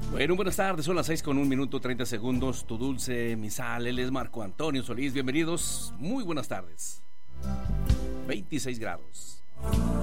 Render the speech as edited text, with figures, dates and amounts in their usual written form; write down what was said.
Bueno, buenas tardes, son las 6:01:30. Tu dulce, mi sal, él es Marco Antonio Solís. Bienvenidos, muy buenas tardes. 26 grados.